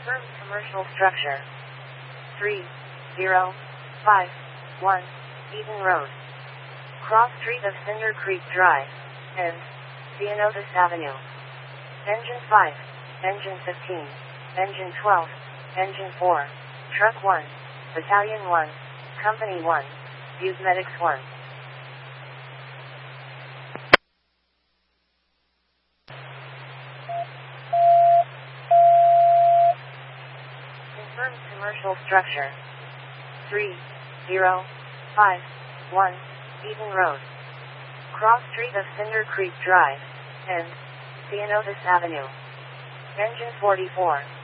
Confirmed commercial structure. 3051 Eden Road. Cross Street of Cinder Creek Drive, and Theonotis Avenue. Engine 5, Engine 15, Engine 12, Engine 4, Truck 1, Battalion 1, Company 1, Buse Medics 1. Confirmed commercial structure. 3051 Eden Road. Cross Street of Cinder Creek Drive, and Theonotis Avenue. Engine 44.